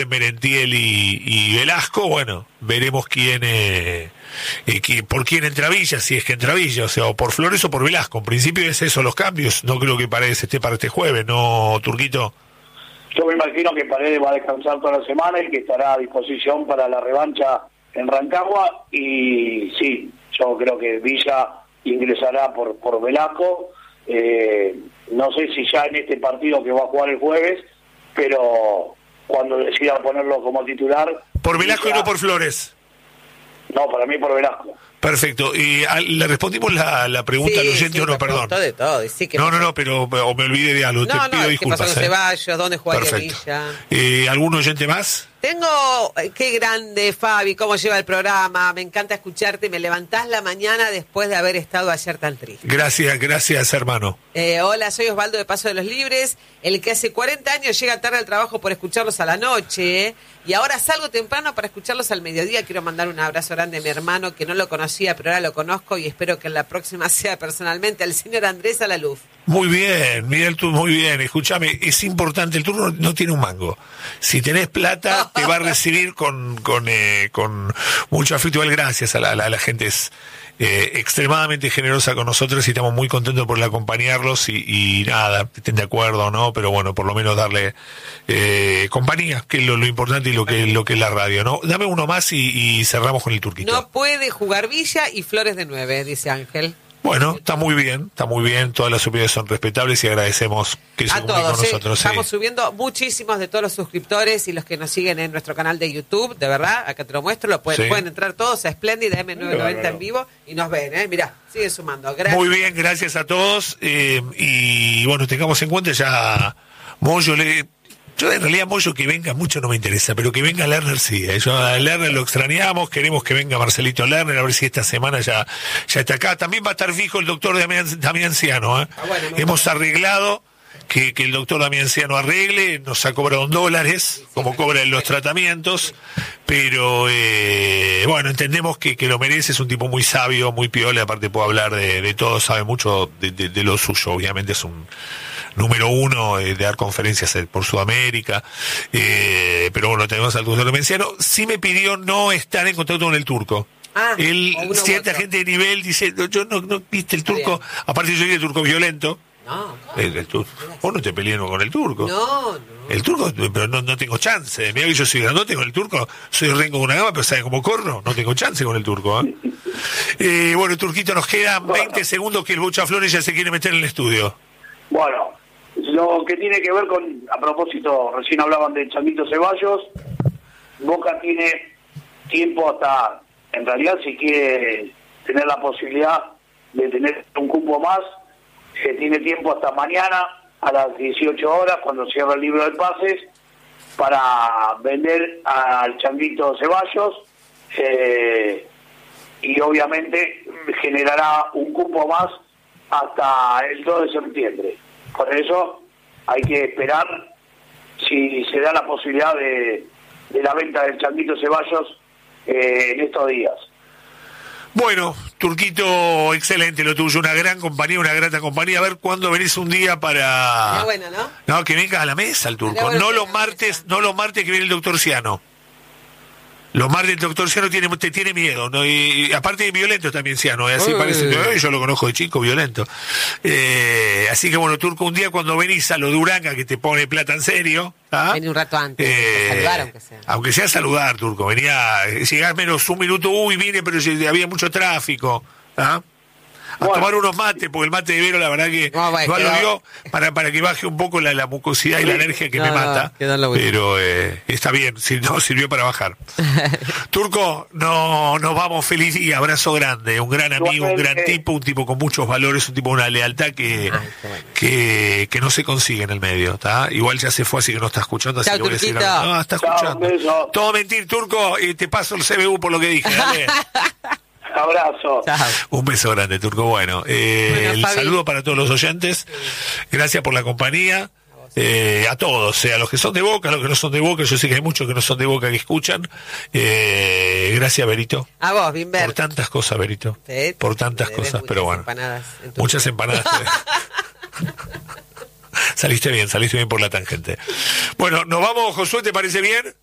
Merentiel y Velasco, bueno, veremos por quién entra Villa, si es que entra Villa, o sea, o por Flores o por Velasco. En principio es eso los cambios, no creo que Paredes esté para este jueves, ¿no, Turquito? Yo me imagino que Paredes va a descansar toda la semana y que estará a disposición para la revancha en Rancagua, y sí, yo creo que Villa ingresará por Velasco, no sé si ya en este partido que va a jugar el jueves, pero cuando decida ponerlo como titular... ¿Por Velasco y no por Flores? No, para mí por Velasco. Perfecto. ¿Y le respondimos la pregunta al oyente o no? Perdón. De todo. Sí, no, pero o me olvidé de algo. Te pido disculpas. ¿Qué pasó con Ceballos? ¿Dónde jugaría Villa? ¿Algún oyente más? Tengo, qué grande, Fabi, cómo lleva el programa, me encanta escucharte, me levantás la mañana después de haber estado ayer tan triste. Gracias, hermano. Hola, soy Osvaldo de Paso de los Libres, el que hace 40 años llega tarde al trabajo por escucharlos a la noche, y ahora salgo temprano para escucharlos al mediodía. Quiero mandar un abrazo grande a mi hermano, que no lo conocía, pero ahora lo conozco, y espero que en la próxima sea personalmente, al señor Andrés Alaluf. Muy bien, Miguel, tú muy bien. Escúchame, es importante, el turno no tiene un mango. Si tenés plata, te va a recibir con mucho afecto. Gracias a la gente, es extremadamente generosa con nosotros y estamos muy contentos por acompañarlos y nada, estén de acuerdo o no, pero bueno, por lo menos darle compañía, que es lo importante y lo que es la radio, ¿no? Dame uno más y cerramos con el Turquito. No puede jugar Villa y Flores de 9, dice Ángel. Bueno, está muy bien, todas las opiniones son respetables y agradecemos que se comuniquen con nosotros. Estamos subiendo muchísimos de todos los suscriptores y los que nos siguen en nuestro canal de YouTube, de verdad, acá te lo muestro, pueden entrar todos a Splendid M990 en vivo y nos ven, mirá, sigue sumando. Gracias. Muy bien, gracias a todos, y bueno, tengamos en cuenta ya, yo en realidad Moyo que venga mucho no me interesa, pero que venga Lerner sí. Yo a Lerner lo extrañamos, queremos que venga Marcelito Lerner, a ver si esta semana ya está acá. También va a estar fijo el doctor Damián Ciano. Bueno, hemos arreglado que el doctor Damián Ciano arregle, nos ha cobrado $1, como cobra en los tratamientos, pero bueno, entendemos que lo merece, es un tipo muy sabio, muy piola, aparte puede hablar de todo, sabe mucho de lo suyo, obviamente es un número uno de dar conferencias por Sudamérica, pero bueno, tenemos al doctor Menciano. Sí me pidió no estar en contacto con el turco. Cierta gente de nivel dice, yo no viste el turco, aparte yo soy el turco violento. No, vos no te pelees con el turco. No. El turco, pero no tengo chance. Mira que yo soy grandote con el turco, soy rengo con una gama, pero ¿sabes cómo corro? No tengo chance con el turco. Bueno, Turquito, nos quedan 20 segundos que el Bocha Flores ya se quiere meter en el estudio. Bueno, lo que tiene que ver con, a propósito, recién hablaban de Changuito Ceballos, Boca tiene tiempo hasta, en realidad si quiere tener la posibilidad de tener un cupo más, tiene tiempo hasta mañana a las 18 horas cuando cierra el libro de pases para vender al Changuito Ceballos, y obviamente generará un cupo más hasta el 2 de septiembre. Por eso hay que esperar si se da la posibilidad de la venta del Changuito Ceballos en estos días. Bueno, Turquito, excelente lo tuyo, una gran compañía, una grata compañía. A ver cuándo venís un día para... Qué bueno, ¿no? No, que venga a la mesa el turco. Bueno, no los martes que viene el doctor Ciano. Los martes el doctor Ciano te tiene miedo, ¿no? Y aparte de violento también Ciano, así parece. Yo lo conozco de chico, violento. Así que bueno, Turco, un día cuando venís a lo de Uranga, que te pone plata en serio... Vení un rato antes, saludar aunque sea. Aunque sea saludar, Turco, llegás menos un minuto, vine, pero había mucho tráfico, a tomar unos mates, porque el mate de Vero la verdad que no lo dio para que baje un poco la mucosidad y la alergia que me mata, pero está bien, sirvió para bajar. Turco, nos vamos, feliz día, abrazo grande, un gran amigo, un gran tipo, un tipo con muchos valores, un tipo con una lealtad que no se consigue en el medio, ¿está? Igual ya se fue, así que no está escuchando, así que voy a decir, no, está escuchando. Todo mentir, Turco, y te paso el CBU por lo que dije, dale. Abrazo. Chao. Un beso grande, Turco. Bueno, el saludo para todos los oyentes. Gracias por la compañía. A todos, a los que son de Boca, a los que no son de Boca. Yo sé que hay muchos que no son de Boca que escuchan. Gracias, Berito. A vos, Bimber. Por tantas cosas, Berito. Por tantas cosas, pero bueno. Muchas empanadas. Saliste bien por la tangente. Bueno, nos vamos, Josué, ¿te parece bien?